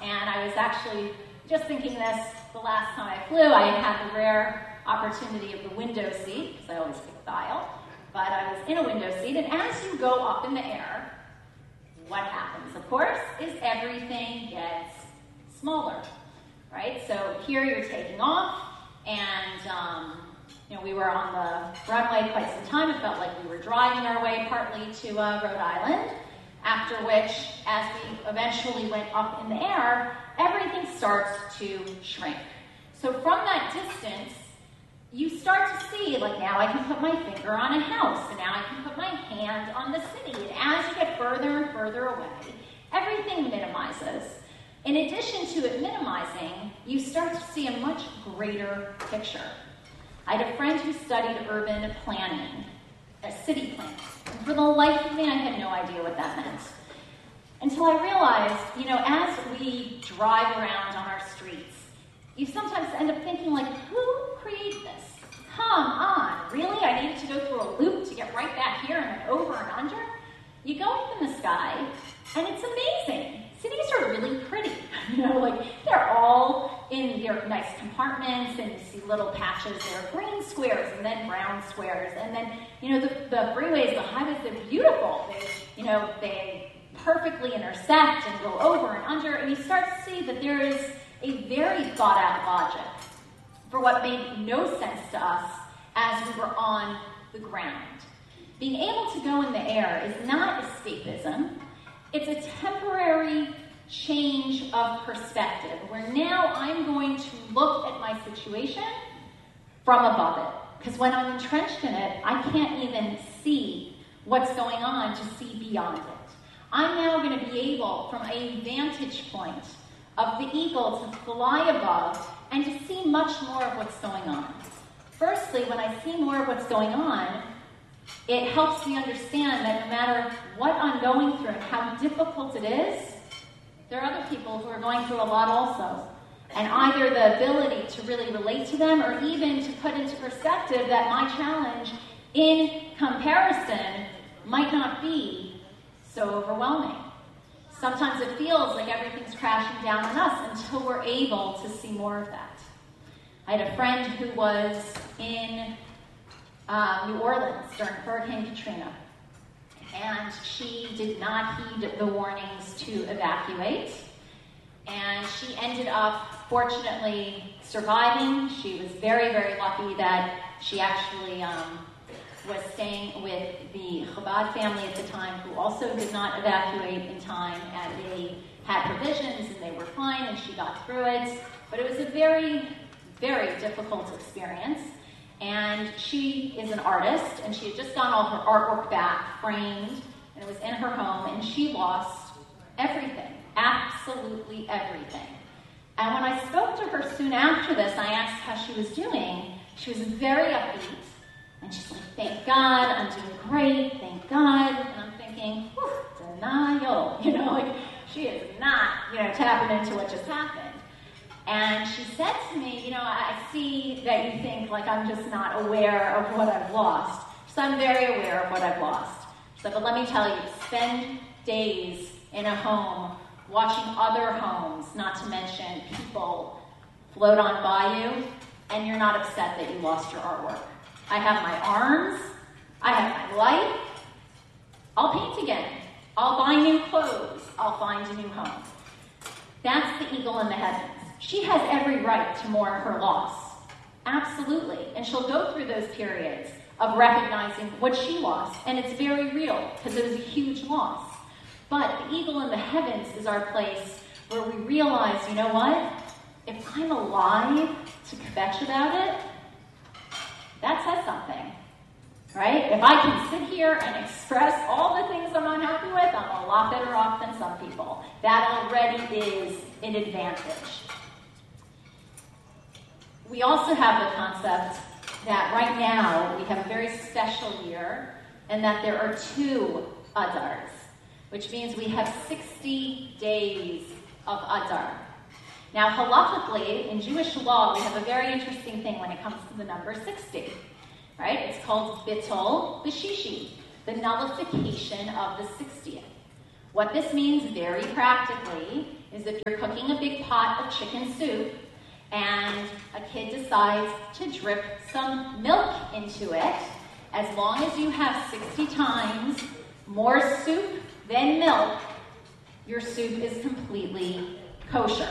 And I was actually just thinking this the last time I flew. I had the rare opportunity of the window seat, because I always pick the aisle, but I was in a window seat, and as you go up in the air, what happens, of course, is everything gets smaller, right? So here you're taking off, and we were on the runway quite some time. It felt like we were driving our way partly to Rhode Island, after which, as we eventually went up in the air, everything starts to shrink. So from that distance, you start to see, like, now I can put my finger on a house, and now I can put my hand on the city. And as you get further and further away, everything minimizes. In addition to it minimizing, you start to see a much greater picture. I had a friend who studied urban planning, city planning. And for the life of me, I had no idea what that meant. Until I realized, as we drive around on our streets, you sometimes end up thinking, like, who created this? Come on, really? I needed to go through a loop to get right back here and then over and under? You go up in the sky, and it's amazing. Cities are really pretty. They're all in their nice compartments, and you see little patches. There are green squares and then brown squares. And then, the freeways, the highways, they're beautiful. They perfectly intersect and go over and under, and you start to see that there is a very thought-out logic for what made no sense to us as we were on the ground. Being able to go in the air is not escapism. It's a temporary change of perspective, where now I'm going to look at my situation from above it. Because when I'm entrenched in it, I can't even see what's going on to see beyond it. I'm now going to be able, from a vantage point of the eagle, to fly above and to see much more of what's going on. Firstly, when I see more of what's going on, it helps me understand that no matter what I'm going through and how difficult it is, there are other people who are going through a lot also. And either the ability to really relate to them, or even to put into perspective that my challenge in comparison might not be so overwhelming. Sometimes it feels like everything's crashing down on us until we're able to see more of that. I had a friend who was in New Orleans during Hurricane Katrina, and she did not heed the warnings to evacuate, and she ended up, fortunately, surviving. She was very, very lucky that she actually was staying with the Chabad family at the time, who also did not evacuate in time, and they had provisions and they were fine, and she got through it. But it was a very, very difficult experience. And she is an artist, and she had just gotten all her artwork back, framed, and it was in her home, and she lost everything, absolutely everything. And when I spoke to her soon after this, I asked how she was doing. She was very upbeat, and she's like, thank God, I'm doing great, thank God. And I'm thinking, denial, she is not, tapping into what just happened. And she said to me, I see that you think like I'm just not aware of what I've lost. She said, I'm very aware of what I've lost. She said, but let me tell you, spend days in a home watching other homes, not to mention people, float on by you, and you're not upset that you lost your artwork. I have my arms, I have my life, I'll paint again, I'll buy new clothes, I'll find a new home. That's the eagle in the heavens. She has every right to mourn her loss, absolutely, and she'll go through those periods of recognizing what she lost, and it's very real, because it was a huge loss. But the eagle in the heavens is our place where we realize, you know what? If I'm alive to kvetch about it, that says something, right? If I can sit here and express all the things I'm unhappy with, I'm a lot better off than some people. That already is an advantage. We also have the concept that right now we have a very special year, and that there are 2 Adars, which means we have 60 days of Adar. Now, halakhically, in Jewish law, we have a very interesting thing when it comes to the number 60, right? It's called Bittul B'Shishi, the nullification of the 60th. What this means very practically is if you're cooking a big pot of chicken soup and a kid decides to drip some milk into it, as long as you have 60 times more soup than milk, your soup is completely kosher.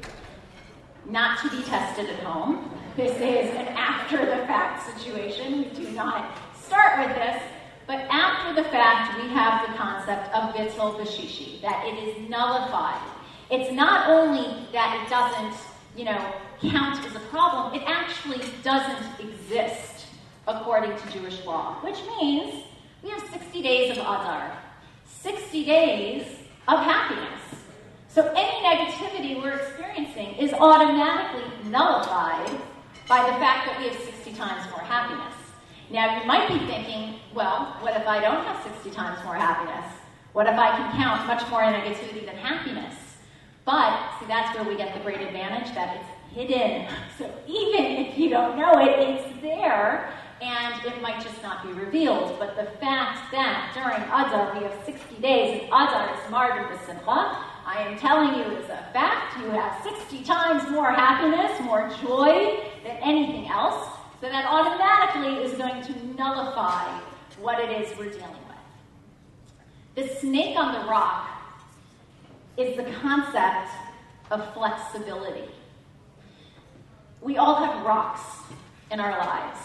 Not to be tested at home. This is an after-the-fact situation. We do not start with this. But after the fact, we have the concept of bittul bashishi, that it is nullified. It's not only that it doesn't, count as a problem, it actually doesn't exist according to Jewish law, which means we have 60 days of Adar, 60 days of happiness. So any negativity we're experiencing is automatically nullified by the fact that we have 60 times more happiness. Now, you might be thinking, well, what if I don't have 60 times more happiness? What if I can count much more negativity than happiness? But, see, that's where we get the great advantage that it's hidden. So even if you don't know it, it's there, and it might just not be revealed. But the fact that during Adar we have 60 days, and Adar is Mardim B'Simcha, I am telling you as a fact, you have 60 times more happiness, more joy than anything else. So that automatically is going to nullify what it is we're dealing with. The snake on the rock is the concept of flexibility. We all have rocks in our lives.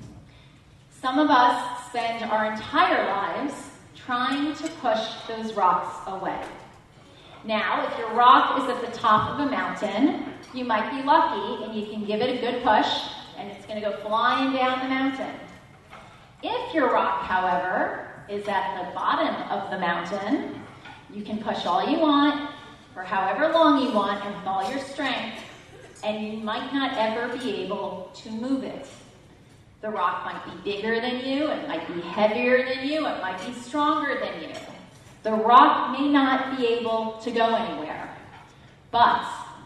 Some of us spend our entire lives trying to push those rocks away. Now, if your rock is at the top of a mountain, you might be lucky and you can give it a good push and it's going to go flying down the mountain. If your rock, however, is at the bottom of the mountain, you can push all you want for however long you want and with all your strength, and you might not ever be able to move it. The rock might be bigger than you, it might be heavier than you, it might be stronger than you. The rock may not be able to go anywhere, but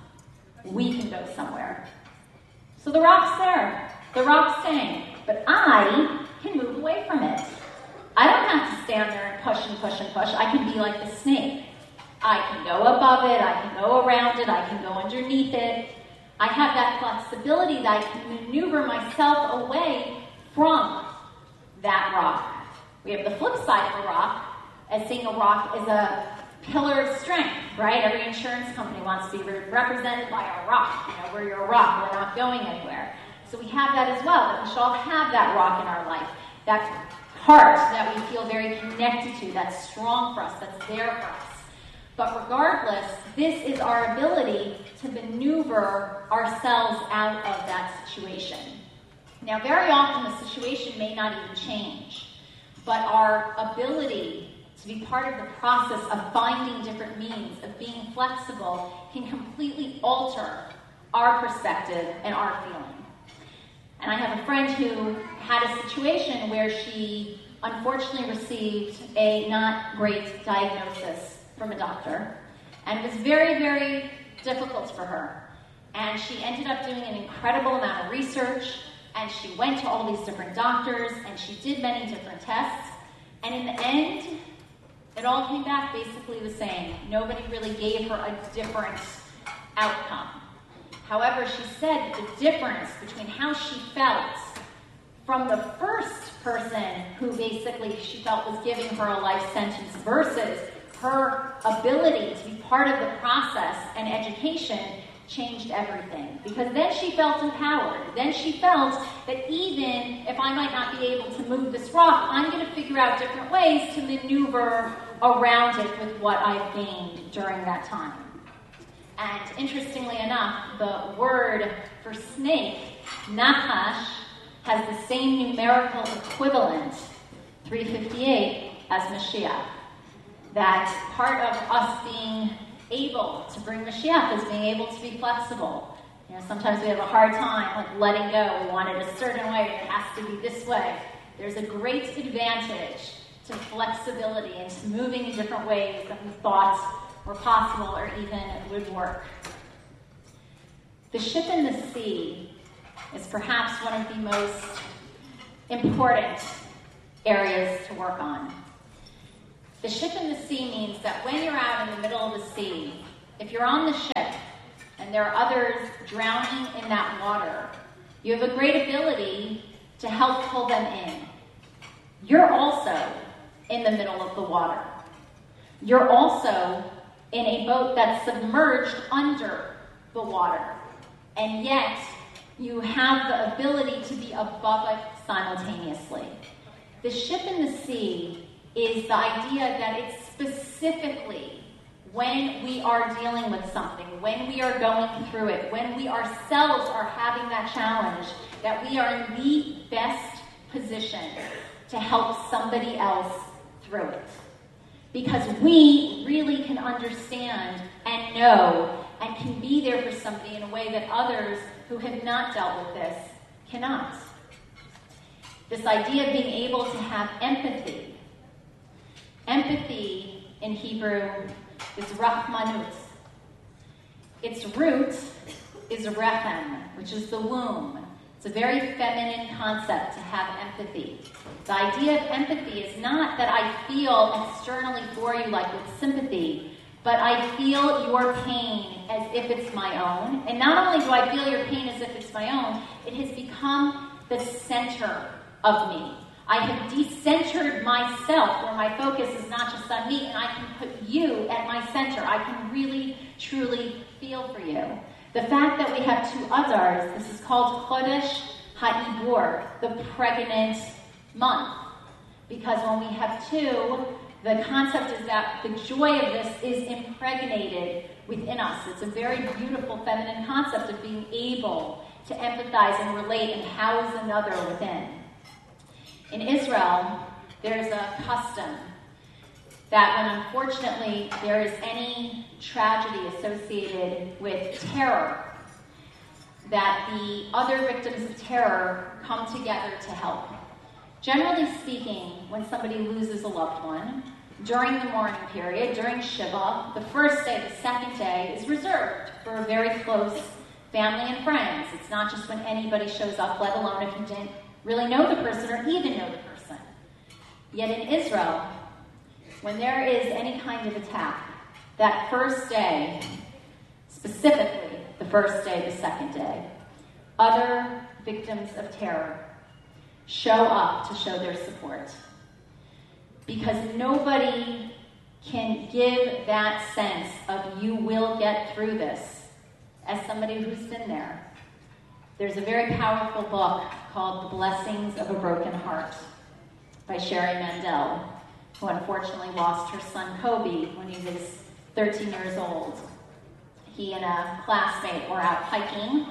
we can go somewhere. So the rock's there, the rock's staying, but I can move away from it. I don't have to stand there and push and push and push. I can be like the snake. I can go above it, I can go around it, I can go underneath it. I have that flexibility that I can maneuver myself away from that rock. We have the flip side of a rock, as seeing a rock is a pillar of strength, right? Every insurance company wants to be represented by a rock. We're your rock, we're not going anywhere. So we have that as well, that we should all have that rock in our life, that heart that we feel very connected to, that's strong for us, that's there for us. But regardless, this is our ability to maneuver ourselves out of that situation. Now, very often the situation may not even change, but our ability to be part of the process of finding different means, of being flexible, can completely alter our perspective and our feeling. And I have a friend who had a situation where she unfortunately received a not great diagnosis from a doctor, and it was very, very difficult for her. And she ended up doing an incredible amount of research, and she went to all these different doctors, and she did many different tests, and in the end, it all came back basically the same. Nobody really gave her a different outcome. However, she said the difference between how she felt from the first person who basically she felt was giving her a life sentence versus her ability to be part of the process and education changed everything. Because then she felt empowered. Then she felt that even if I might not be able to move this rock, I'm going to figure out different ways to maneuver around it with what I've gained during that time. And interestingly enough, the word for snake, nachash, has the same numerical equivalent, 358, as Mashiach. That part of us being able to bring Mashiach is being able to be flexible. Sometimes we have a hard time letting go. We want it a certain way, it has to be this way. There's a great advantage to flexibility and to moving in different ways that we thought were possible or even would work. The ship in the sea is perhaps one of the most important areas to work on. The ship in the sea means that when you're out in the middle of the sea if you're on the ship and there are others drowning in that water, you have a great ability to help pull them in. You're also in the middle of the water. You're also in a boat that's submerged under the water. And yet, you have the ability to be above it simultaneously. The ship in the sea is the idea that it's specifically when we are dealing with something, when we are going through it, when we ourselves are having that challenge, that we are in the best position to help somebody else through it. Because we really can understand and know and can be there for somebody in a way that others who have not dealt with this cannot. This idea of being able to have empathy. Empathy in Hebrew is rachmanut. Its root is rechem, which is the womb. It's a very feminine concept to have empathy. The idea of empathy is not that I feel externally for you like with sympathy, but I feel your pain as if it's my own. And not only do I feel your pain as if it's my own, it has become the center of me. I have decentered myself, where my focus is not just on me, and I can put you at my center. I can really, truly feel for you. The fact that we have two Adars, this is called Chodesh HaIbur, the pregnant month. Because when we have two, the concept is that the joy of this is impregnated within us. It's a very beautiful feminine concept of being able to empathize and relate and house another within. In Israel, there's a custom that when unfortunately there is any tragedy associated with terror, that the other victims of terror come together to help. Generally speaking, when somebody loses a loved one, during the mourning period, during Shiva, the first day, the second day is reserved for very close family and friends. It's not just when anybody shows up, let alone if you didn't really know the person or even know the person. Yet in Israel, when there is any kind of attack, that first day, specifically the first day, the second day, other victims of terror show up to show their support. Because nobody can give that sense of you will get through this as somebody who's been there. There's a very powerful book called The Blessings of a Broken Heart by Sherry Mandel, who unfortunately lost her son Kobe when he was 13 years old. He and a classmate were out hiking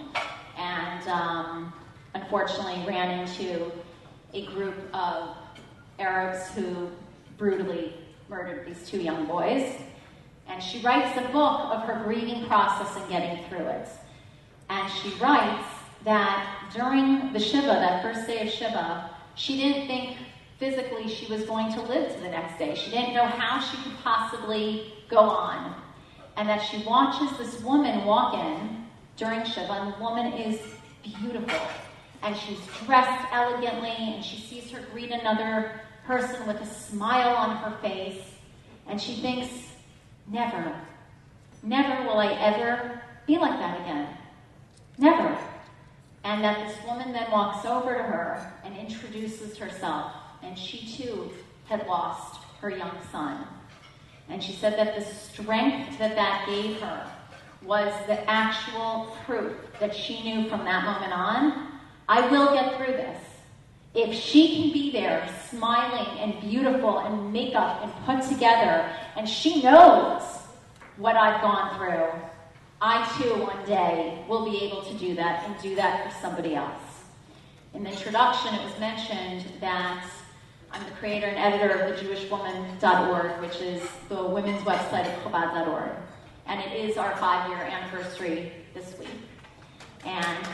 and unfortunately ran into a group of Arabs who brutally murdered these two young boys. And she writes a book of her grieving process and getting through it. And she writes that during the Shiva, that first day of Shiva, she didn't think physically she was going to live to the next day. She didn't know how she could possibly go on. And that she watches this woman walk in during Shiva, and the woman is beautiful. And she's dressed elegantly, and she sees her greet another person with a smile on her face. And she thinks, never will I ever be like that again. Never. And that this woman then walks over to her and introduces herself. And she too had lost her young son. And she said that the strength that gave her was the actual proof that she knew from that moment on, I will get through this. If she can be there smiling and beautiful and makeup and put together, and she knows what I've gone through, I too one day will be able to do that and do that for somebody else. In the introduction, it was mentioned that I'm the creator and editor of thejewishwoman.org, which is the women's website of Chabad.org. And it is our 5-year anniversary this week. And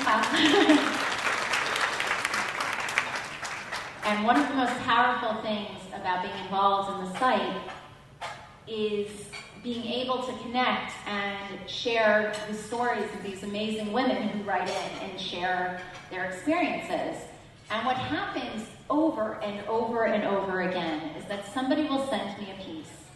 and one of the most powerful things about being involved in the site is being able to connect and share the stories of these amazing women who write in and share their experiences. And what happens over and over and over again is that somebody will send me a piece.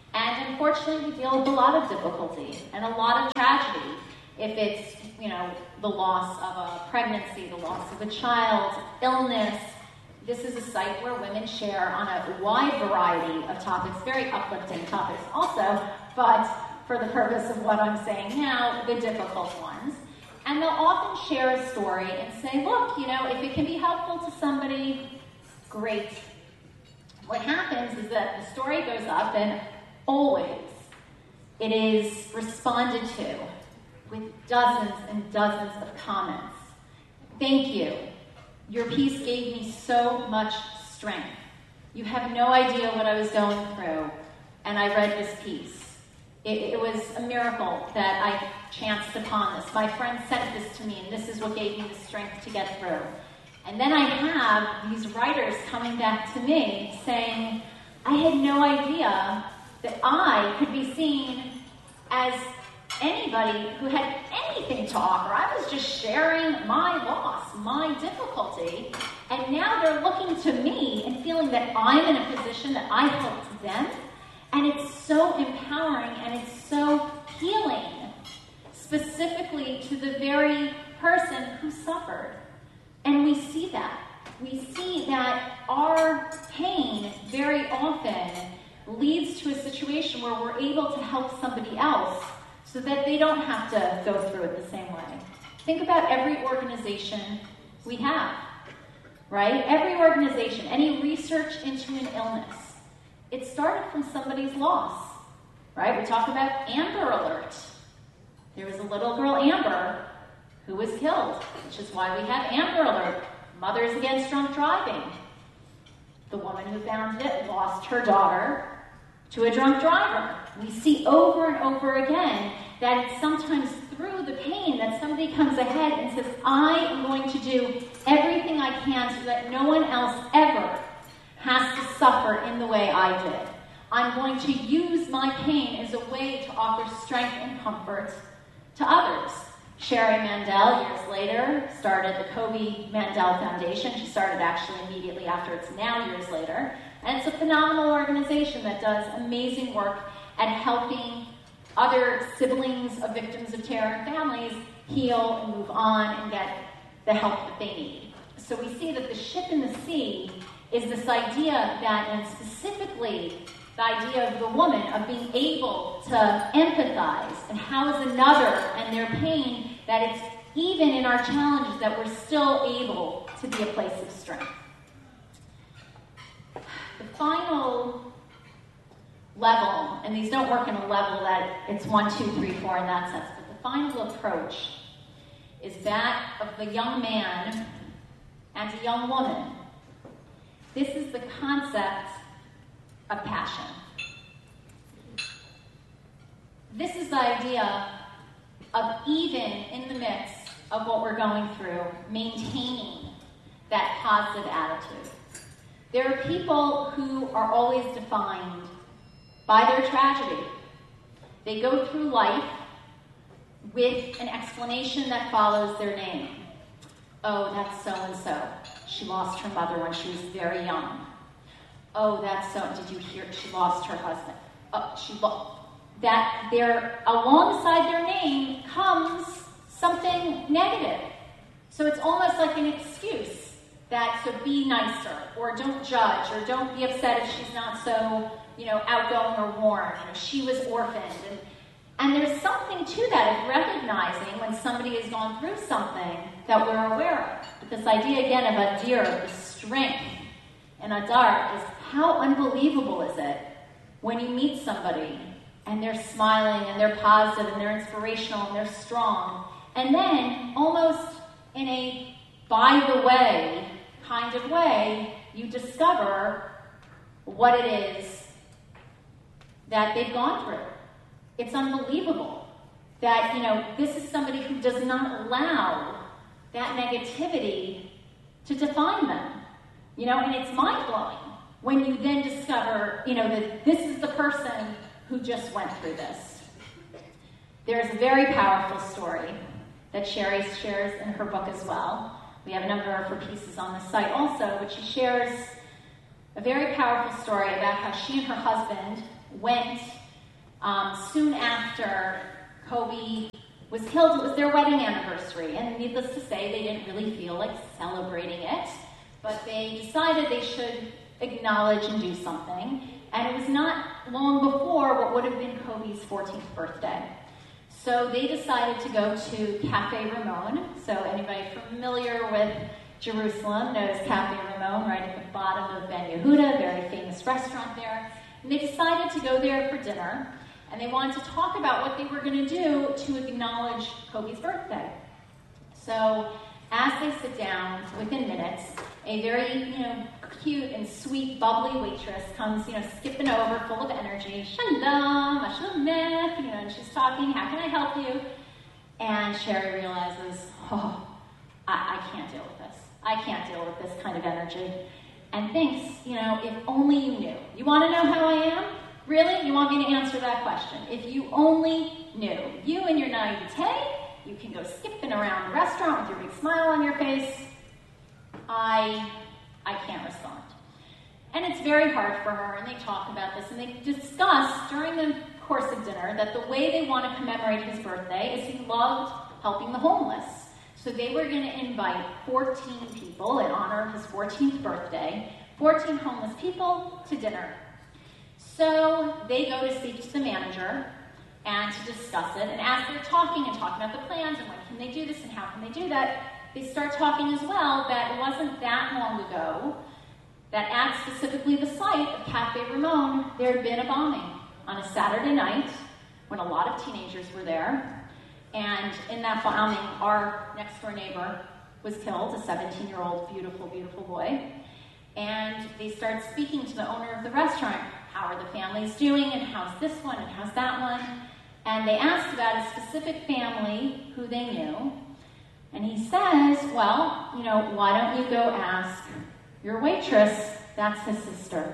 And unfortunately, we deal with a lot of difficulty and a lot of tragedy. If it's, the loss of a pregnancy, the loss of a child, illness. This is a site where women share on a wide variety of topics, very uplifting topics also, but for the purpose of what I'm saying now, the difficult ones. And they'll often share a story and say, look, if it can be helpful to somebody, great. What happens is that the story goes up and always it is responded to with dozens and dozens of comments. Thank you. Your piece gave me so much strength. You have no idea what I was going through, and I read this piece. It was a miracle that I chanced upon this. My friend sent this to me, and this is what gave me the strength to get through. And then I have these writers coming back to me saying, I had no idea that I could be seen as anybody who had anything to offer. I was just sharing my loss, my difficulty, and now they're looking to me and feeling that I'm in a position that I helped them. And it's so empowering and it's so healing, specifically to the very person who suffered. And we see that. We see that our pain very often leads to a situation where we're able to help somebody else so that they don't have to go through it the same way. Think about every organization we have, right? Every organization, any research into an illness, it started from somebody's loss, right? We talk about Amber Alert. There was a little girl, Amber, who was killed, which is why we have Amber Alert. Mothers Against Drunk Driving. The woman who founded it lost her daughter to a drunk driver. We see over and over again that it's sometimes through the pain that somebody comes ahead and says, I am going to do everything I can so that no one else ever has to suffer in the way I did. I'm going to use my pain as a way to offer strength and comfort to others. Sherry Mandel, years later, started the Kobe Mandel Foundation. She started actually immediately after, it's now years later. And it's a phenomenal organization that does amazing work at helping other siblings of victims of terror and families heal and move on and get the help that they need. So we see that the ship in the sea is this idea that, and specifically the idea of the woman of being able to empathize and house another and their pain, that it's even in our challenges that we're still able to be a place of strength. The final level, and these don't work in a level that it's 1, 2, 3, 4 in that sense, but the final approach is that of the young man and a young woman. This is the concept of passion. This is the idea of, even in the midst of what we're going through, maintaining that positive attitude. There are people who are always defined by their tragedy. They go through life with an explanation that follows their name. Oh, that's so-and-so. She lost her mother when she was very young. Oh, that's so, did you hear she lost her husband? Oh, that there, alongside their name comes something negative. So it's almost like an excuse that, so be nicer, or don't judge, or don't be upset if she's not so, outgoing or warm. She was orphaned. And there's something to that of recognizing when somebody has gone through something that we're aware of. But this idea, again, of Adir, the strength in Adar, is how unbelievable is it when you meet somebody and they're smiling and they're positive and they're inspirational and they're strong, and then almost in a by the way kind of way, you discover what it is that they've gone through. It's unbelievable that, this is somebody who does not allow that negativity to define them, and it's mind-blowing when you then discover, that this is the person who just went through this. There's a very powerful story that Sherry shares in her book as well. We have a number of her pieces on the site also, but she shares a very powerful story about how she and her husband went Soon after Kobe was killed, it was their wedding anniversary, and needless to say, they didn't really feel like celebrating it, but they decided they should acknowledge and do something, and it was not long before what would have been Kobe's 14th birthday. So they decided to go to Cafe Ramon. So anybody familiar with Jerusalem knows Cafe Ramon, right at the bottom of Ben Yehuda, very famous restaurant there. And they decided to go there for dinner, and they wanted to talk about what they were going to do to acknowledge Kobe's birthday. So as they sit down, within minutes, a very, cute and sweet, bubbly waitress comes, skipping over, full of energy. Shalom, Ashlometh, and she's talking, how can I help you? And Sherry realizes, I can't deal with this. I can't deal with this kind of energy. And thinks, if only you knew. You want to know how I am? Really? You want me to answer that question? If you only knew. You and your naivete, you can go skipping around the restaurant with your big smile on your face. I can't respond. And it's very hard for her, and they talk about this, and they discuss during the course of dinner that the way they want to commemorate his birthday is he loved helping the homeless. So they were going to invite 14 people in honor of his 14th birthday, 14 homeless people to dinner. So they go to speak to the manager and to discuss it, and as they're talking about the plans and when can they do this and how can they do that, they start talking as well that it wasn't that long ago that at specifically the site of Cafe Ramon, there had been a bombing on a Saturday night when a lot of teenagers were there. And in that bombing, our next door neighbor was killed, a 17-year-old beautiful, beautiful boy. And they start speaking to the owner of the restaurant. How are the families doing? And how's this one? And how's that one? And they asked about a specific family who they knew. And he says, well, why don't you go ask your waitress? That's his sister.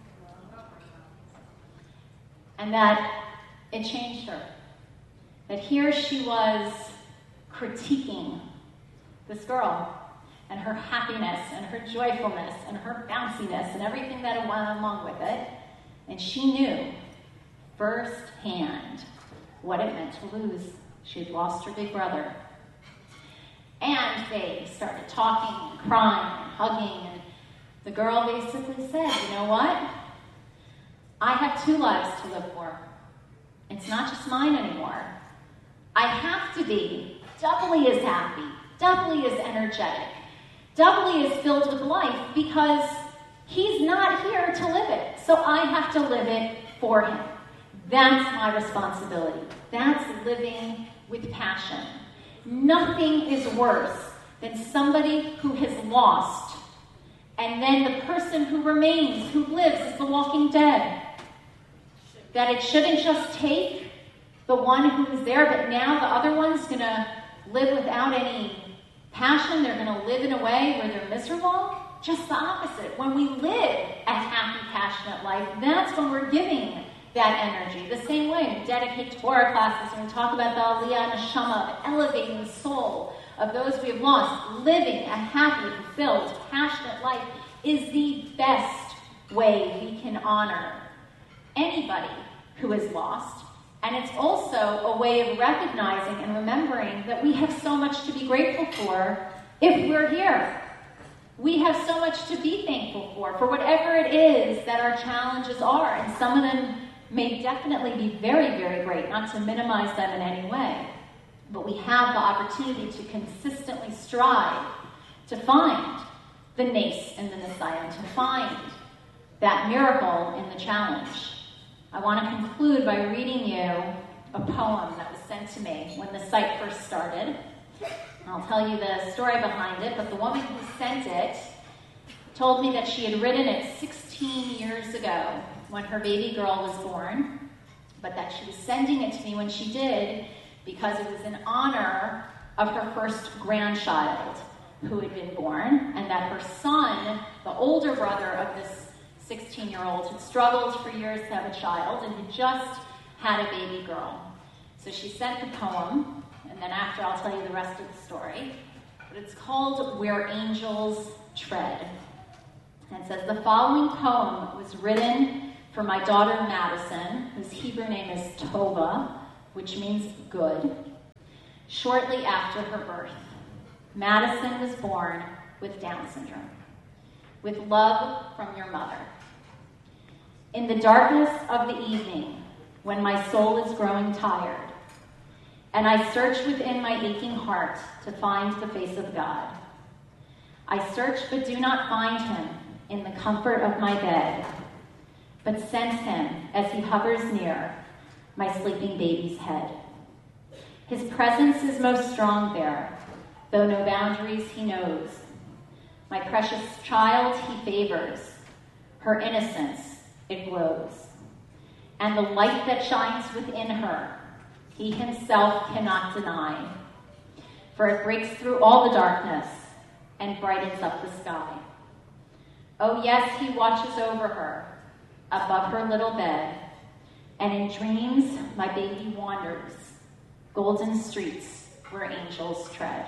And that it changed her. That here she was critiquing this girl and her happiness and her joyfulness and her bounciness and everything that went along with it. And she knew firsthand what it meant to lose. She had lost her big brother. And they started talking and crying and hugging, and the girl basically said, you know what? I have two lives to live for. It's not just mine anymore. I have to be doubly as happy, doubly as energetic, doubly as filled with life because he's not here to live it. So I have to live it for him. That's my responsibility. That's living with passion. Nothing is worse than somebody who has lost, and then the person who remains, who lives, is the walking dead. That it shouldn't just take the one who is there, but now the other one's going to live without any passion. They're going to live in a way where they're miserable. Just the opposite. When we live a happy, passionate life, that's when we're giving that energy. The same way we dedicate Torah classes and we talk about the Aliyah Neshama, of elevating the soul of those we have lost. Living a happy, fulfilled, passionate life is the best way we can honor anybody who is lost. And it's also a way of recognizing and remembering that we have so much to be grateful for if we're here. We have so much to be thankful for whatever it is that our challenges are. And some of them may definitely be very, very great, not to minimize them in any way. But we have the opportunity to consistently strive to find the nace in the Messiah, to find that miracle in the challenge. I want to conclude by reading you a poem that was sent to me when the site first started. I'll tell you the story behind it, but the woman who sent it told me that she had written it 16 years ago when her baby girl was born, but that she was sending it to me when she did because it was in honor of her first grandchild who had been born, and that her son, the older brother of this 16-year-old, had struggled for years to have a child and had just had a baby girl. So she sent the poem, and then after I'll tell you the rest of the story. But it's called Where Angels Tread. And it says, the following poem was written for my daughter Madison, whose Hebrew name is Tova, which means good, shortly after her birth. Madison was born with Down syndrome. With love from your mother. In the darkness of the evening, when my soul is growing tired, and I search within my aching heart to find the face of God. I search but do not find him in the comfort of my bed, but sense him as he hovers near my sleeping baby's head. His presence is most strong there, though no boundaries he knows. My precious child he favors, her innocence it glows, and the light that shines within her, he himself cannot deny, for it breaks through all the darkness and brightens up the sky. Oh yes, he watches over her, above her little bed, and in dreams my baby wanders, golden streets where angels tread.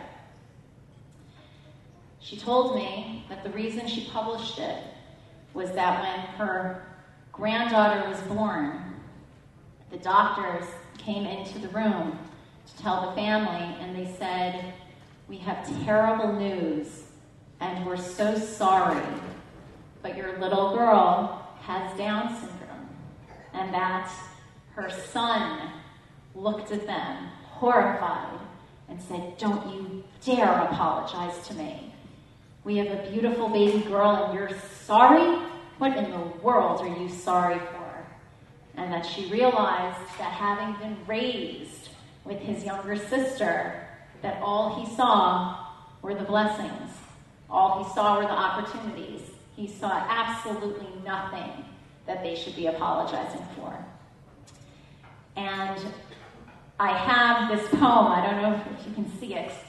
She told me that the reason she published it was that when her granddaughter was born, the doctors came into the room to tell the family, and they said, "We have terrible news, and we're so sorry, but your little girl has Down syndrome." And that her son looked at them, horrified, and said, "Don't you dare apologize to me. We have a beautiful baby girl, and you're sorry? What in the world are you sorry for?" And that she realized that having been raised with his younger sister, that all he saw were the blessings. All he saw were the opportunities. He saw absolutely nothing that they should be apologizing for. And I have this poem. I don't know if you can see it,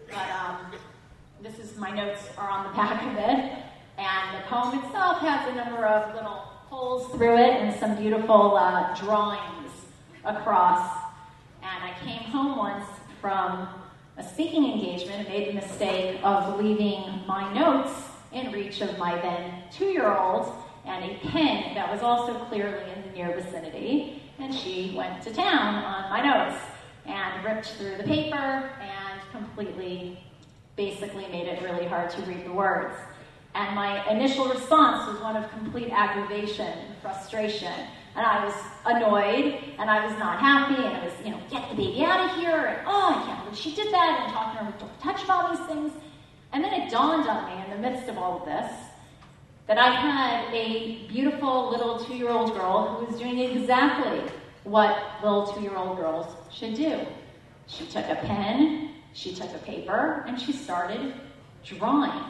but my notes are on the back of it. And the poem itself has a number of little holes through it and some beautiful drawings across. And I came home once from a speaking engagement and made the mistake of leaving my notes in reach of my then 2-year-old and a pen that was also clearly in the near vicinity. And she went to town on my notes and ripped through the paper and completely, basically made it really hard to read the words. And my initial response was one of complete aggravation and frustration. And I was annoyed, and I was not happy, and it was, get the baby out of here, and I can't believe she did that, and talking to her, don't touch all these things. And then it dawned on me in the midst of all of this that I had a beautiful little 2-year-old girl who was doing exactly what little 2-year-old girls should do. She took a pen, she took a paper, and she started drawing.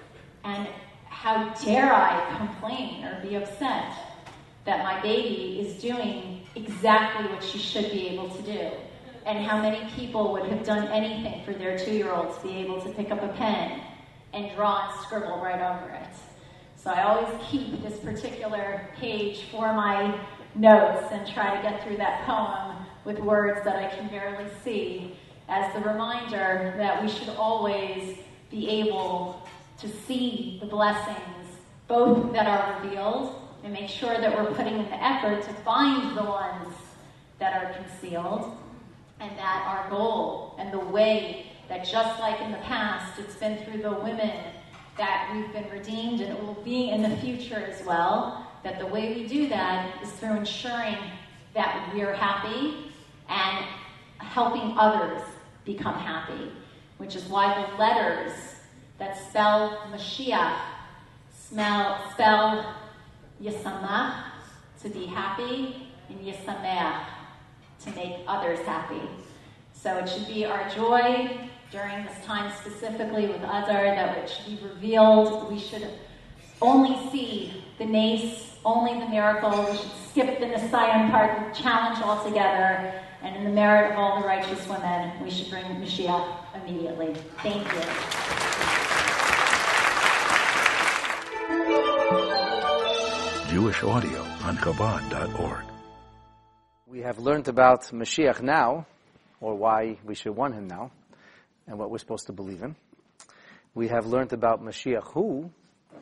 And how dare I complain or be upset that my baby is doing exactly what she should be able to do. And how many people would have done anything for their 2-year-old to be able to pick up a pen and draw and scribble right over it. So I always keep this particular page for my notes and try to get through that poem with words that I can barely see as the reminder that we should always be able to see the blessings, both that are revealed, and make sure that we're putting in the effort to find the ones that are concealed, and that our goal and the way that just like in the past, it's been through the women that we've been redeemed, and it will be in the future as well, that the way we do that is through ensuring that we're happy and helping others become happy, which is why the letters that spell Mashiach spell Yisamach, to be happy, and Yisameach, to make others happy. So it should be our joy during this time specifically with Adar that it should be revealed. We should only see the nace, only the miracle. We should skip the Nisayan part, the challenge altogether. And in the merit of all the righteous women, we should bring Mashiach immediately. Thank you. Jewish audio on Chabad.org. We have learned about Mashiach now, or why we should want him now, and what we're supposed to believe in. We have learned about Mashiach who,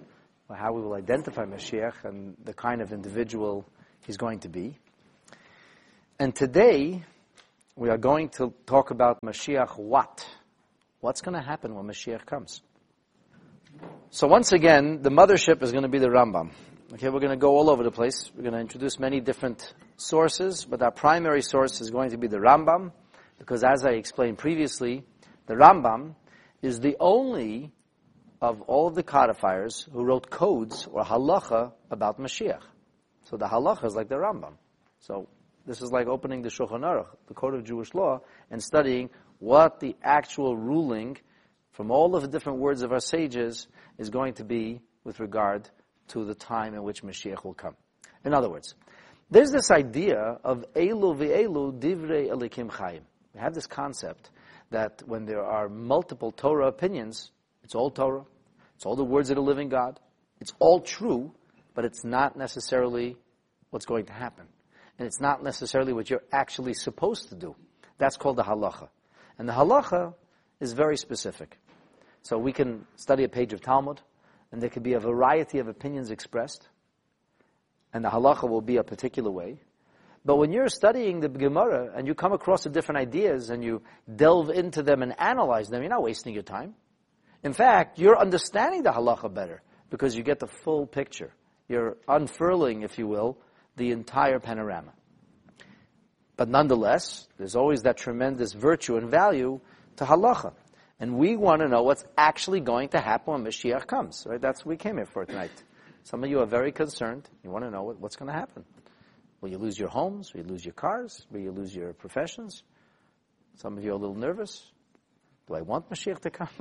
or how we will identify Mashiach and the kind of individual he's going to be. And today, we are going to talk about Mashiach what? What's going to happen when Mashiach comes? So once again, the mothership is going to be the Rambam. Okay, we're going to go all over the place. We're going to introduce many different sources, but our primary source is going to be the Rambam, because as I explained previously, the Rambam is the only of all of the codifiers who wrote codes or halacha about Mashiach. So the halacha is like the Rambam. So this is like opening the Shulchan Aruch, the code of Jewish law, and studying what the actual ruling from all of the different words of our sages is going to be with regard to the time in which Mashiach will come. In other words, there's this idea of Elu ve'elu divrei elikim chayim. We have this concept that when there are multiple Torah opinions, it's all Torah, it's all the words of the living God, it's all true, but it's not necessarily what's going to happen. And it's not necessarily what you're actually supposed to do. That's called the halacha. And the halacha is very specific. So we can study a page of Talmud, and there could be a variety of opinions expressed, and the halacha will be a particular way. But when you're studying the Gemara, and you come across the different ideas, and you delve into them and analyze them, you're not wasting your time. In fact, you're understanding the halacha better, because you get the full picture. You're unfurling, if you will, the entire panorama. But nonetheless, there's always that tremendous virtue and value to halacha. And we want to know what's actually going to happen when Mashiach comes. Right? That's what we came here for tonight. Some of you are very concerned. You want to know what's going to happen. Will you lose your homes? Will you lose your cars? Will you lose your professions? Some of you are a little nervous. Do I want Mashiach to come?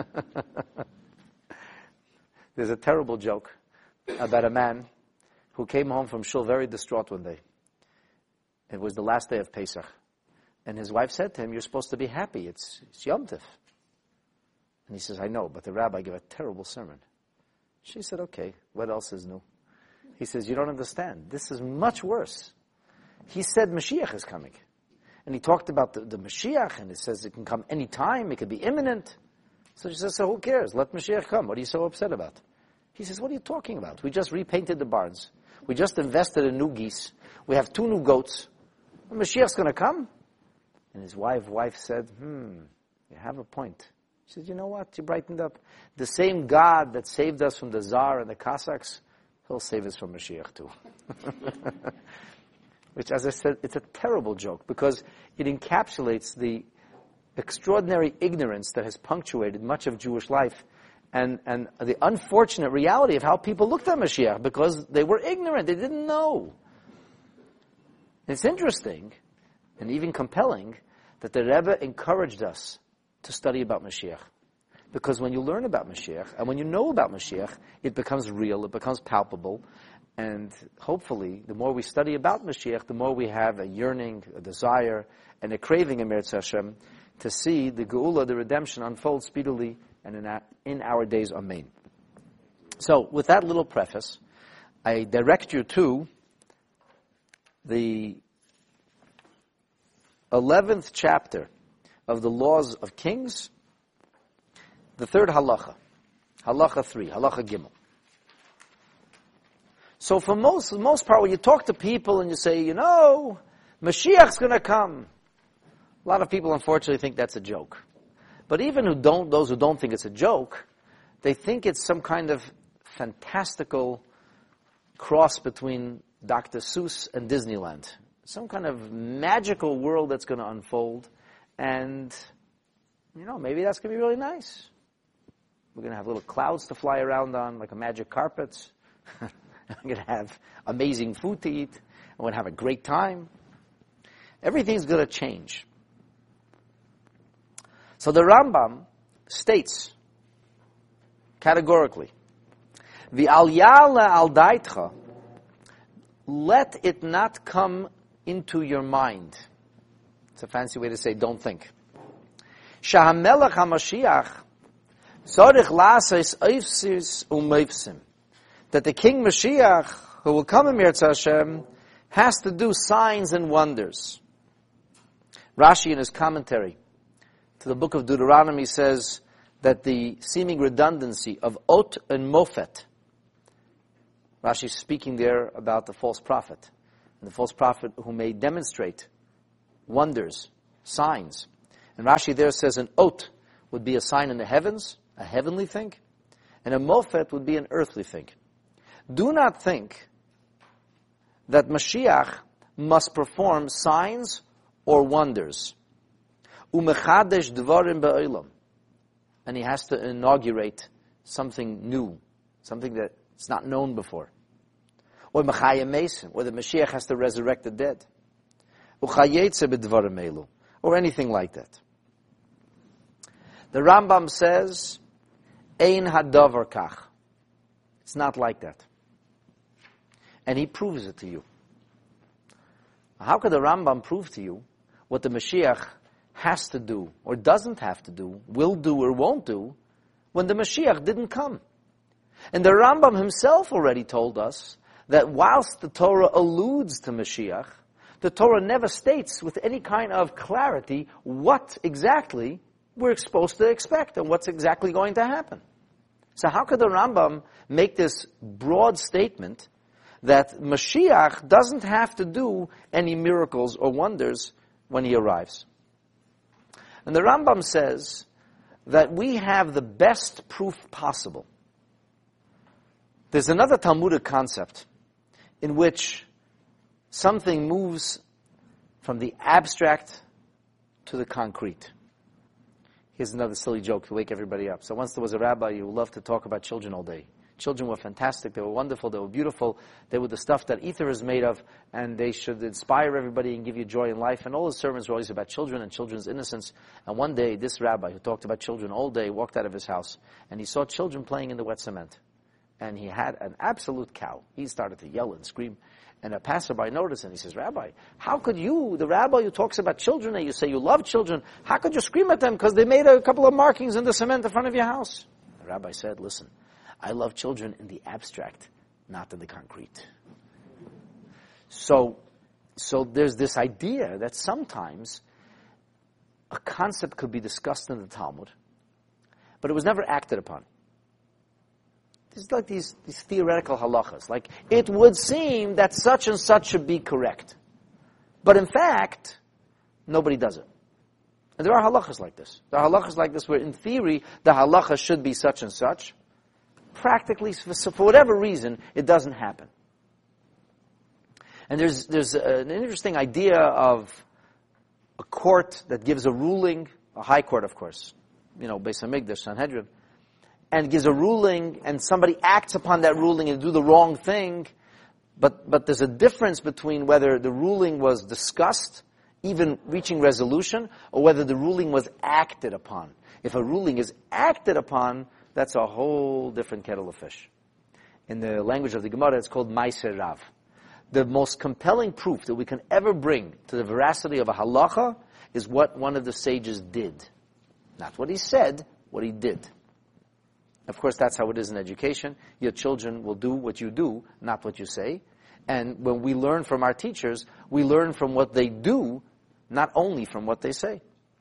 There's a terrible joke about a man who came home from shul very distraught one day. It was the last day of Pesach. And his wife said to him, "You're supposed to be happy. It's Yom Tov." And he says, "I know, but the rabbi gave a terrible sermon." She said, "Okay, what else is new?" He says, "You don't understand. This is much worse. He said Mashiach is coming. And he talked about the Mashiach, and it says it can come any time, it could be imminent." So she says, "So who cares? Let Mashiach come. What are you so upset about?" He says, "What are you talking about? We just repainted the barns. We just invested in new geese. We have 2 new goats. Mashiach's going to come?" And his wife said, "You have a point." She said, "You know what? You brightened up. The same God that saved us from the Tsar and the Cossacks, he'll save us from Mashiach too." Which, as I said, it's a terrible joke because it encapsulates the extraordinary ignorance that has punctuated much of Jewish life and the unfortunate reality of how people looked at Mashiach because they were ignorant. They didn't know. It's interesting and even compelling that the Rebbe encouraged us to study about Mashiach. Because when you learn about Mashiach, and when you know about Mashiach, it becomes real, it becomes palpable, and hopefully, the more we study about Mashiach, the more we have a yearning, a desire, and a craving in Meretz Hashem to see the Geula, the redemption, unfold speedily and in our days. Amen. So, with that little preface, I direct you to the 11th chapter of the Laws of Kings, the 3rd halacha, halacha 3, halacha gimel. So for most part, when you talk to people and you say, Mashiach's going to come, a lot of people unfortunately think that's a joke. But even those who don't think it's a joke, they think it's some kind of fantastical cross between Dr. Seuss and Disneyland. Some kind of magical world that's going to unfold. And, maybe that's going to be really nice. We're going to have little clouds to fly around on, like a magic carpet. We're going to have amazing food to eat. We're going to have a great time. Everything's going to change. So the Rambam states categorically, V'al al daitcha, let it not come into your mind. It's a fancy way to say don't think. Shahamelech HaMashiach tzorich la'asos oifsis u'meifsim. That the King Mashiach, who will come in Meretz Hashem, has to do signs and wonders. Rashi in his commentary to the book of Deuteronomy says that the seeming redundancy of Ot and Mofet Rashi's speaking there about the false prophet, and the false prophet who may demonstrate wonders, signs. And Rashi there says an ot would be a sign in the heavens, a heavenly thing, and a mofet would be an earthly thing. Do not think that Mashiach must perform signs or wonders. Umechadesh dvarim ba'olam. And he has to inaugurate something new, something that's not known before. Or Mechayim Mason, or the Mashiach has to resurrect the dead. Uchayetze b'dvarim elu, or anything like that. The Rambam says, Ein hadavar kach. It's not like that. And he proves it to you. How could the Rambam prove to you what the Mashiach has to do, or doesn't have to do, will do or won't do, when the Mashiach didn't come? And the Rambam himself already told us that whilst the Torah alludes to Mashiach, the Torah never states with any kind of clarity what exactly we're supposed to expect and what's exactly going to happen. So how could the Rambam make this broad statement that Mashiach doesn't have to do any miracles or wonders when he arrives? And the Rambam says that we have the best proof possible. There's another Talmudic concept in which something moves from the abstract to the concrete. Here's another silly joke to wake everybody up. So once there was a rabbi who loved to talk about children all day. Children were fantastic, they were wonderful, they were beautiful, they were the stuff that ether is made of, and they should inspire everybody and give you joy in life. And all his sermons were always about children and children's innocence. And one day, this rabbi who talked about children all day walked out of his house, and he saw children playing in the wet cement. And he had an absolute cow. He started to yell and scream. And a passerby noticed, and he says, Rabbi, how could you, the rabbi who talks about children, and you say you love children, how could you scream at them because they made a couple of markings in the cement in front of your house? The rabbi said, listen, I love children in the abstract, not in the concrete. So there's this idea that sometimes a concept could be discussed in the Talmud, but it was never acted upon. It's like these theoretical halachas. Like, it would seem that such and such should be correct. But in fact, nobody does it. And there are halachas like this. There are halachas like this where in theory, the halacha should be such and such. Practically, for whatever reason, it doesn't happen. And there's an interesting idea of a court that gives a ruling, a high court, of course, Beis Hamikdash, Sanhedrin, and gives a ruling, and somebody acts upon that ruling and do the wrong thing, but there's a difference between whether the ruling was discussed, even reaching resolution, or whether the ruling was acted upon. If a ruling is acted upon, that's a whole different kettle of fish. In the language of the Gemara, it's called Ma'aser Rav. The most compelling proof that we can ever bring to the veracity of a halacha is what one of the sages did. Not what he said, what he did. Of course, that's how it is in education. Your children will do what you do, not what you say. And when we learn from our teachers, we learn from what they do, not only from what they say.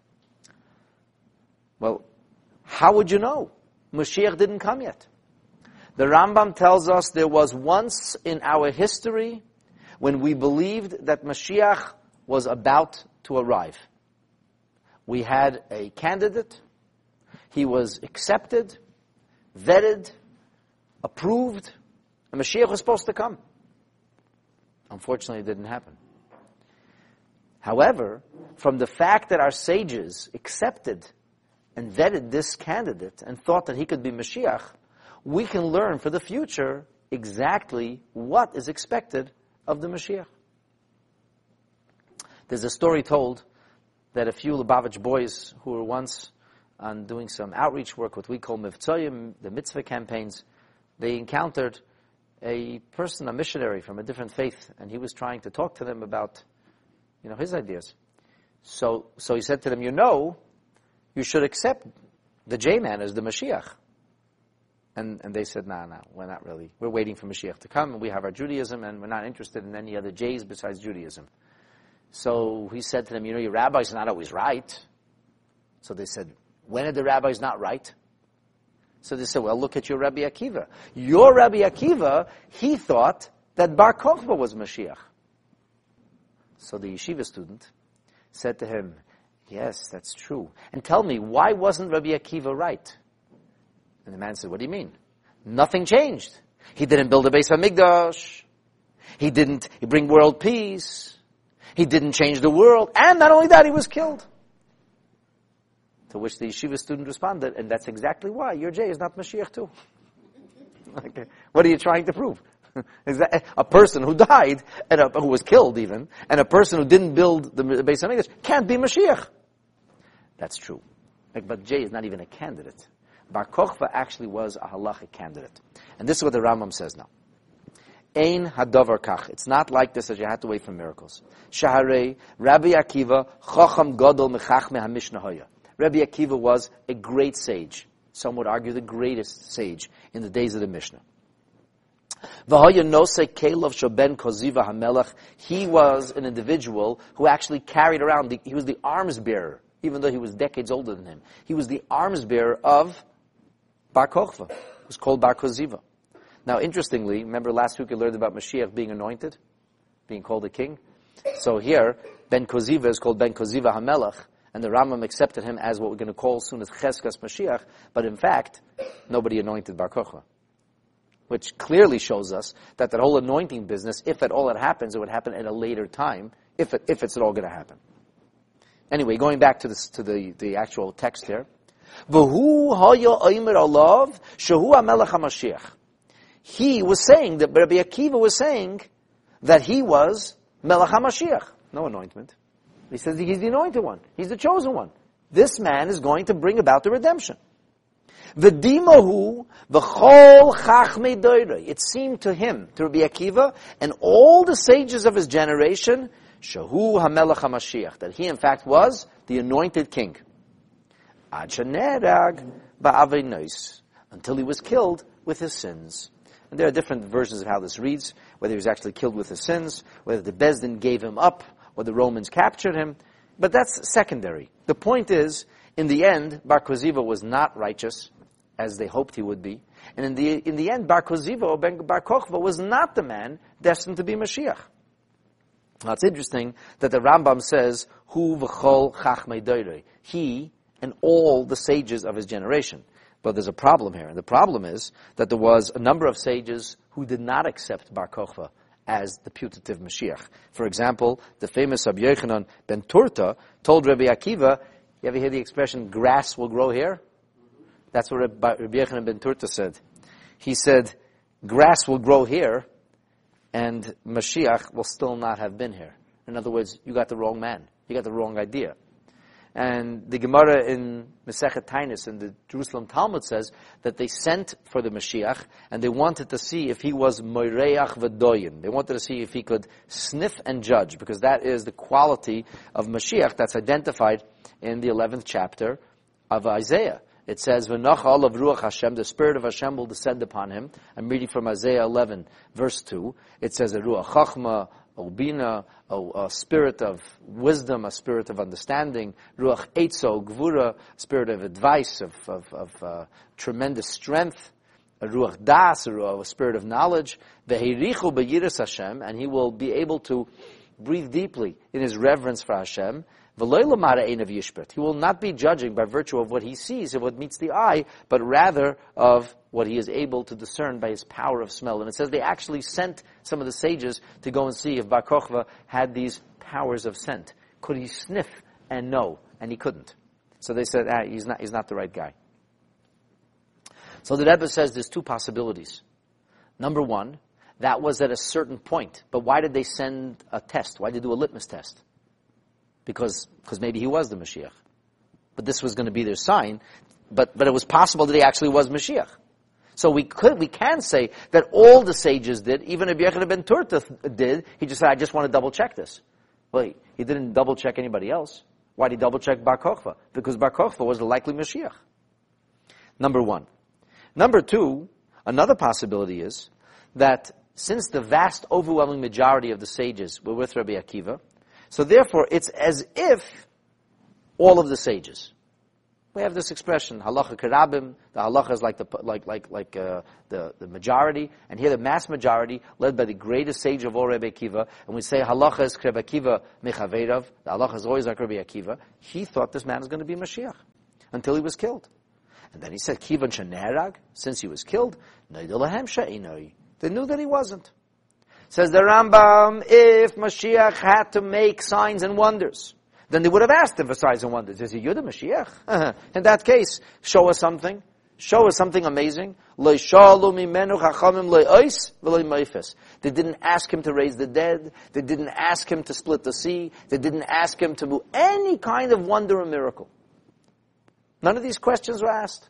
Well, how would you know? Mashiach didn't come yet. The Rambam tells us there was once in our history when we believed that Mashiach was about to arrive. We had a candidate. He was accepted, vetted, approved, and Mashiach was supposed to come. Unfortunately, it didn't happen. However, from the fact that our sages accepted and vetted this candidate and thought that he could be Mashiach, we can learn for the future exactly what is expected of the Mashiach. There's a story told that a few Lubavitch boys who were once on doing some outreach work, what we call Mivtzoyim, the mitzvah campaigns, they encountered a person, a missionary from a different faith, and he was trying to talk to them about, his ideas. So he said to them, you should accept the J-man as the Mashiach. And they said, no, we're not really. We're waiting for Mashiach to come, and we have our Judaism, and we're not interested in any other J's besides Judaism. So he said to them, your rabbi's not always right. So they said, when are the rabbis not right? So they said, well, look at your Rabbi Akiva. Your Rabbi Akiva, he thought that Bar Kokhba was Mashiach. So the yeshiva student said to him, yes, that's true. And tell me, why wasn't Rabbi Akiva right? And the man said, what do you mean? Nothing changed. He didn't build a Beis HaMikdash. He didn't bring world peace. He didn't change the world. And not only that, he was killed. To which the yeshiva student responded, and that's exactly why your Jay is not Mashiach too. Okay. What are you trying to prove? Is that a person who died, and who was killed even, and a person who didn't build the Beis HaMikdash can't be Mashiach. That's true. But Jay is not even a candidate. Bar Kokhba actually was a halachic candidate. And this is what the Rambam says now. Ein hadavar kach. It's not like this that you have to wait for miracles. Shaharei, Rabbi Akiva, chacham gadol mechachme ha-mishnah haya. Rabbi Akiva was a great sage. Some would argue the greatest sage in the days of the Mishnah. V'haya nosei kelov shoben koziva hamelech. He was an individual who actually carried around, he was the arms bearer, even though he was decades older than him. He was the arms bearer of Bar Kokhba. It was called Bar Koziva. Now, interestingly, remember last week we learned about Mashiach being anointed, being called a king? So here, Ben Koziva is called Ben Koziva HaMelech, and the Rambam accepted him as what we're going to call soon as Cheskas Mashiach, but in fact, nobody anointed Bar Kokhba. Which clearly shows us that that whole anointing business, if at all it happens, it would happen at a later time, if it's at all going to happen. Anyway, going back to the actual text here. V'hu haya oimer alav, shehu HaMelech HaMashiach. He was saying, that Rabbi Akiva was saying, that he was Melech HaMashiach. No anointment. He says he's the anointed one. He's the chosen one. This man is going to bring about the redemption. V'dimahu v'chol chachmei doirei. It seemed to him, to Rabbi Akiva, and all the sages of his generation, shehu HaMelech HaMashiach, that he in fact was the anointed king. Ad shenerag ba'aveinos, until he was killed with his sins. And there are different versions of how this reads, whether he was actually killed with his sins, whether the Bezdin gave him up, or the Romans captured him. But that's secondary. The point is, in the end, Bar Koziva was not righteous, as they hoped he would be. And in the end, Bar Koziva, or Bar Kokhba, was not the man destined to be Mashiach. Now it's interesting that the Rambam says, Hu v'chol chachmei doirei. He and all the sages of his generation. But there's a problem here. And the problem is that there was a number of sages who did not accept Bar Kokhba as the putative Mashiach. For example, the famous Rabbi Yochanan ben Turta told Rabbi Akiva, you ever hear the expression, grass will grow here? That's what Rabbi Yochanan ben Turta said. He said, grass will grow here, and Mashiach will still not have been here. In other words, you got the wrong man. You got the wrong idea. And the Gemara in Masechet Tainus in the Jerusalem Talmud says that they sent for the Mashiach and they wanted to see if he was Moireach V'doyin. They wanted to see if he could sniff and judge, because that is the quality of Mashiach that's identified in the 11th chapter of Isaiah. It says, V'nach olav ruach Hashem, the Spirit of Hashem will descend upon him. I'm reading from Isaiah 11, verse 2. It says, a ruach chachma, Obina, a spirit of wisdom, a spirit of understanding, Ruach Eitzo, Gvura, a spirit of advice, of tremendous strength, a Ruach Das, a spirit of knowledge, Veherichu beyiras Hashem, and he will be able to breathe deeply in his reverence for Hashem. He will not be judging by virtue of what he sees, of what meets the eye, but rather of what he is able to discern by his power of smell. And it says they actually sent some of the sages to go and see if Bar Kokhba had these powers of scent. Could he sniff and know? And he couldn't. So they said, he's not the right guy. So the Rebbe says there's two possibilities. Number one, that was at a certain point. But why did they send a test? Why did they do a litmus test? Because maybe he was the Mashiach. But this was going to be their sign. But it was possible that he actually was Mashiach. So we can say that all the sages did, even Rabbi Yochanan ben Turta did. He just said, I just want to double check this. Well, he didn't double check anybody else. Why did he double check Bar Kokhba? Because Bar Kokhba was the likely Mashiach. Number one. Number two, another possibility is that since the vast overwhelming majority of the sages were with Rabbi Akiva, so therefore, it's as if all of the sages, We have this expression, halacha kerabim. The halacha is like the majority, and here the mass majority, led by the greatest sage of all, Rebbe Akiva. And we say halacha is Rebbe Akiva mechaveirav. The halacha is always like Rebbe Akiva. He thought this man was going to be Mashiach until he was killed, and then he said kivan shenerag. Since he was killed, neidolahem she'inoi. They knew that he wasn't. Says the Rambam, if Mashiach had to make signs and wonders, then they would have asked him for signs and wonders. Is he Yudah Mashiach? In that case, show us something. Show us something amazing. They didn't ask him to raise the dead. They didn't ask him to split the sea. They didn't ask him to do any kind of wonder or miracle. None of these questions were asked.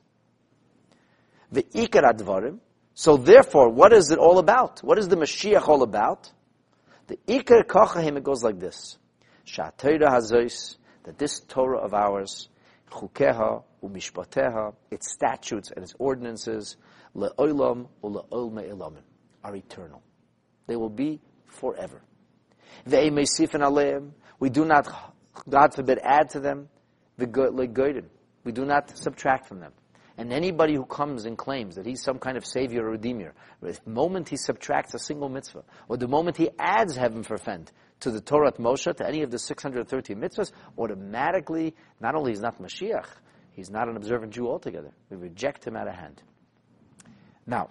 So therefore, what is it all about? What is the Mashiach all about? The Ikar Kochahim, it goes like this. Sha'atayra hazois, that this Torah of ours, chukeha u'mishpateha, its statutes and its ordinances, le'olam u'le'ol me'elamim, are eternal. They will be forever. Ve'ei meisifin aleim, we do not, God forbid, add to them, le'goyden, we do not subtract from them. And anybody who comes and claims that he's some kind of savior or redeemer, the moment he subtracts a single mitzvah, or the moment he adds, heaven forfend, to the Torah Moshe, to any of the 613 mitzvahs, automatically, not only is not Mashiach, he's not an observant Jew altogether. We reject him out of hand. Now,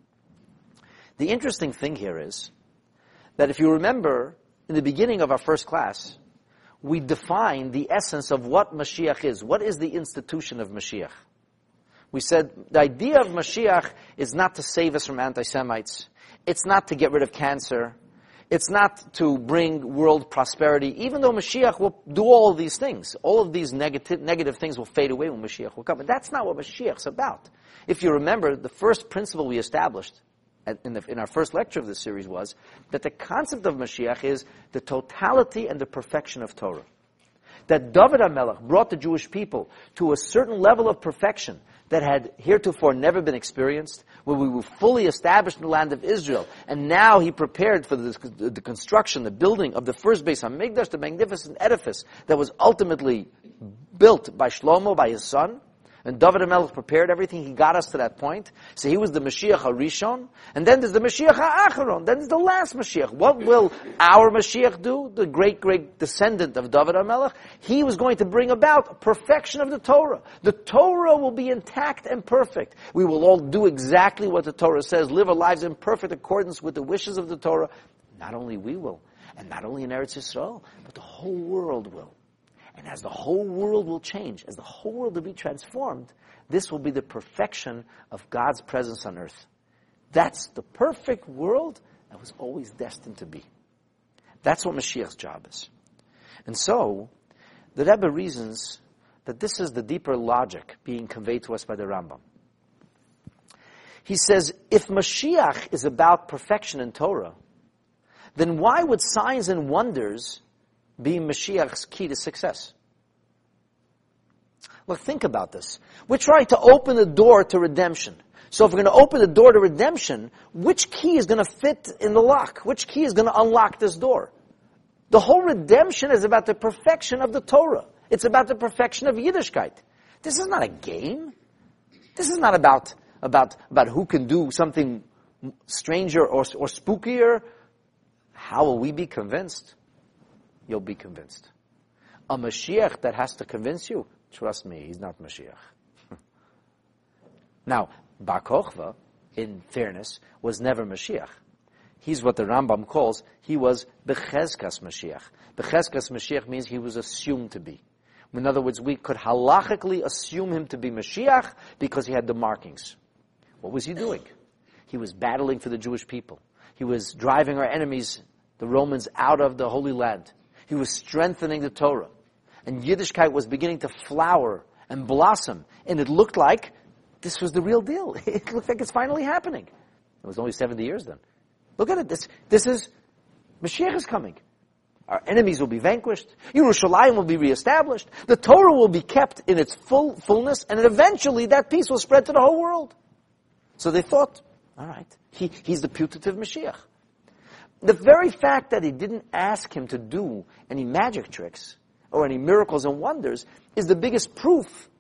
the interesting thing here is that if you remember, in the beginning of our first class, we defined the essence of what Mashiach is. What is the institution of Mashiach? We said the idea of Mashiach is not to save us from anti-Semites. It's not to get rid of cancer. It's not to bring world prosperity, even though Mashiach will do all of these things. All of these negative things will fade away when Mashiach will come. But that's not what Mashiach's about. If you remember, the first principle we established in our first lecture of this series was that the concept of Mashiach is the totality and the perfection of Torah. That David HaMelech brought the Jewish people to a certain level of perfection that had heretofore never been experienced, where we were fully established in the land of Israel, and now he prepared for the construction, the building of the first Beis HaMikdash, the magnificent edifice that was ultimately built by Shlomo, by his son. And David HaMelech prepared everything. He got us to that point. So he was the Mashiach HaRishon. And then there's the Mashiach HaAcharon. Then there's the last Mashiach. What will our Mashiach do? The great, great descendant of David HaMelech. He was going to bring about perfection of the Torah. The Torah will be intact and perfect. We will all do exactly what the Torah says, live our lives in perfect accordance with the wishes of the Torah. Not only we will, and not only in Eretz Yisrael, but the whole world will. And as the whole world will change, as the whole world will be transformed, this will be the perfection of God's presence on earth. That's the perfect world that was always destined to be. That's what Mashiach's job is. And so, the Rebbe reasons that this is the deeper logic being conveyed to us by the Rambam. He says, if Mashiach is about perfection in Torah, then why would signs and wonders be Mashiach's key to success? Look, think about this. We're trying to open the door to redemption. So if we're going to open the door to redemption, which key is going to fit in the lock? Which key is going to unlock this door? The whole redemption is about the perfection of the Torah. It's about the perfection of Yiddishkeit. This is not a game. This is not about who can do something stranger or spookier. How will we be convinced? You'll be convinced. A Mashiach that has to convince you, trust me, he's not Mashiach. Now, Bar Kochva, in fairness, was never Mashiach. He's what the Rambam calls, he was Bechezkas Mashiach. Bechezkas Mashiach means he was assumed to be. In other words, we could halachically assume him to be Mashiach because he had the markings. What was he doing? He was battling for the Jewish people. He was driving our enemies, the Romans, out of the Holy Land. He was strengthening the Torah. And Yiddishkeit was beginning to flower and blossom. And it looked like this was the real deal. It looked like it's finally happening. It was only 70 years then. Look at it. This is, Mashiach is coming. Our enemies will be vanquished. Yerushalayim will be reestablished. The Torah will be kept in its fullness. And eventually that peace will spread to the whole world. So they thought, all right, he's the putative Mashiach. The very fact that he didn't ask him to do any magic tricks or any miracles and wonders is the biggest proof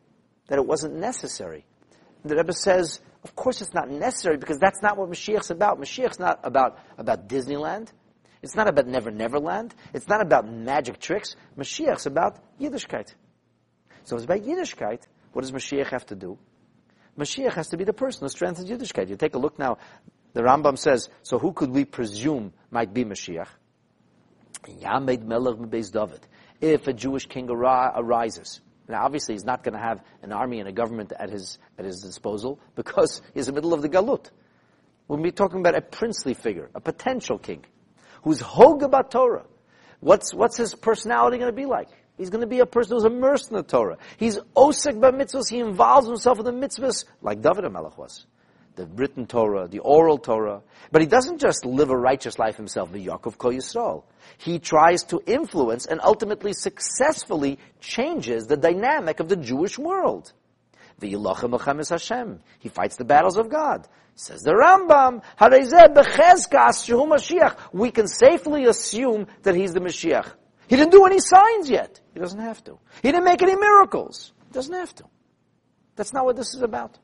that it wasn't necessary. The Rebbe says, of course it's not necessary, because that's not what Mashiach's about. Mashiach's not about Disneyland. It's not about Never Neverland. It's not about magic tricks. Mashiach's about Yiddishkeit. So it's about Yiddishkeit. What does Mashiach have to do? Mashiach has to be the person who strengthens Yiddishkeit. You take a look now. The Rambam says, so who could we presume might be Mashiach? Yamed Melech Beis David. If a Jewish king arises. Now, obviously, he's not going to have an army and a government at his disposal, because he's in the middle of the Galut. We'll be talking about a princely figure, a potential king, who's Hoga Torah. What's his personality going to be like? He's going to be a person who's immersed in the Torah. He's osek b'mitzvos. He involves himself in the mitzvahs like David HaMelech was. The written Torah, the oral Torah. But he doesn't just live a righteous life himself, V'Yakov Kol Yisrael. He tries to influence and ultimately successfully changes the dynamic of the Jewish world. V'Yilachem B'Chemes Hashem. He fights the battles of God. Says the Rambam, Harezeh B'Chezkas Shehu Mashiach. We can safely assume that he's the Mashiach. He didn't do any signs yet. He doesn't have to. He didn't make any miracles. He doesn't have to. That's not what this is about.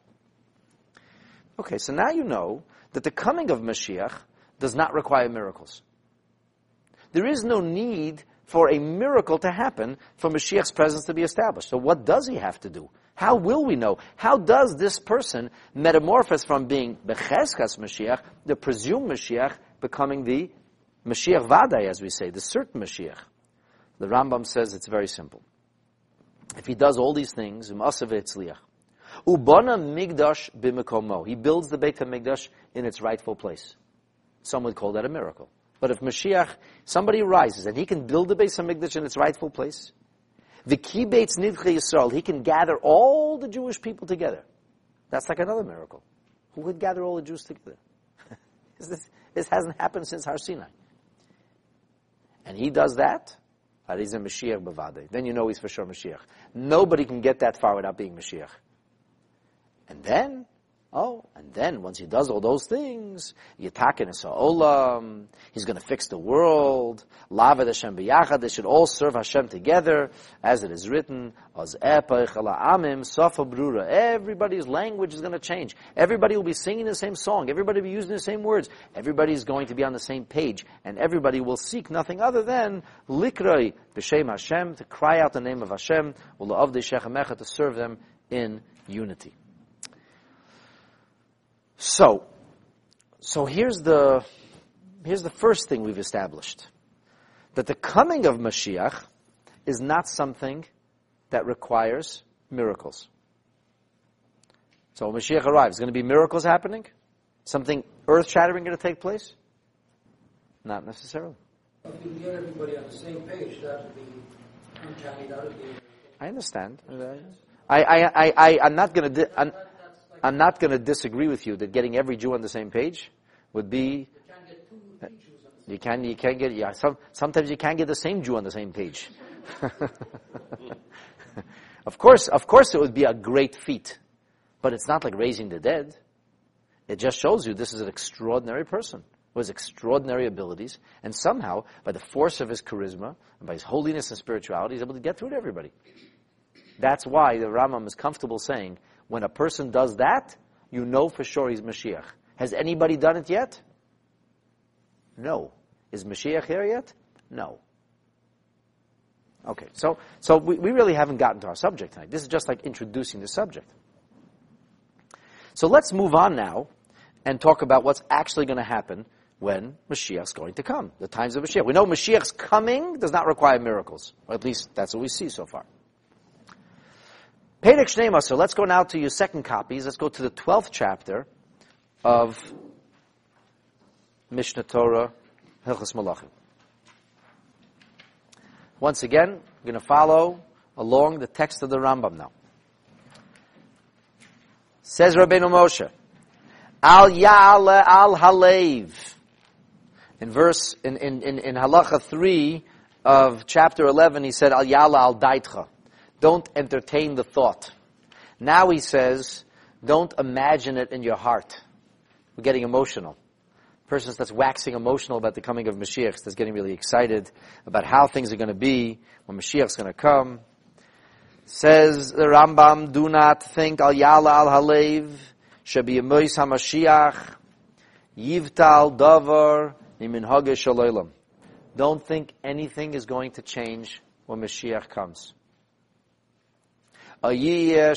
Okay, so now you know that the coming of Mashiach does not require miracles. There is no need for a miracle to happen for Mashiach's presence to be established. So what does he have to do? How will we know? How does this person metamorphose from being Becheskas Mashiach, the presumed Mashiach, becoming the Mashiach Vadai, as we say, the certain Mashiach? The Rambam says it's very simple. If he does all these things, U'masav Etzliach, Ubana Migdash B'Mekomo, he builds the Beit HaMikdash in its rightful place. Some would call that a miracle. But if Mashiach, somebody rises and he can build the Beit HaMikdash in its rightful place, V'ki Beitz Nidchei Yisrael, he can gather all the Jewish people together. That's like another miracle. Who would gather all the Jews together? This hasn't happened since Har Sinai. And he does that, he's a Mashiach B'Vadei. Then you know he's for sure Mashiach. Nobody can get that far without being Mashiach. And then once he does all those things, Yitaken es ha'olam, he's going to fix the world, Laved Hashem b'yachad, they should all serve Hashem together, as it is written, Az epach ala amim, sofa brura, everybody's language is going to change. Everybody will be singing the same song, everybody will be using the same words, everybody is going to be on the same page, and everybody will seek nothing other than Likroi b'shem Hashem, to cry out the name of Hashem, U'la'avdei shechamecha, to serve them in unity. So here's the first thing we've established. That the coming of Mashiach is not something that requires miracles. So when Mashiach arrives, is going to be miracles happening? Something earth-shattering going to take place? Not necessarily. If you get everybody on the same page, that would be uncanny. That would be... I understand. I'm not going to... I'm not going to disagree with you that getting every Jew on the same page would be. You can't get. Yeah, sometimes you can't get the same Jew on the same page. Of course, it would be a great feat, but it's not like raising the dead. It just shows you this is an extraordinary person with extraordinary abilities, and somehow, by the force of his charisma and by his holiness and spirituality, he's able to get through to everybody. That's why the Rambam is comfortable saying, when a person does that, you know for sure he's Mashiach. Has anybody done it yet? No. Is Mashiach here yet? No. Okay, so we really haven't gotten to our subject tonight. This is just like introducing the subject. So let's move on now and talk about what's actually going to happen when Mashiach's going to come, the times of Mashiach. We know Mashiach's coming does not require miracles, or at least that's what we see so far. Perek Shnei Masar. Let's go now to your second copies. Let's go to the 12th chapter of Mishnah Torah, Hilchos Malachim. Once again, we're going to follow along the text of the Rambam now. Says Rabbeinu Moshe, Al Ya'ale Al Halev. In Halacha 3 of chapter 11, he said, Al Ya'ale Al Daitcha. Don't entertain the thought. Now he says, don't imagine it in your heart. We're getting emotional. A person that's waxing emotional about the coming of Mashiach, that's getting really excited about how things are going to be when Mashiach's going to come. Says the Rambam, do not think al yala al halev, shebi yemois hamashiach, yivtal davar, iminhage shalolam. Don't think anything is going to change when Mashiach comes. Ayiyeh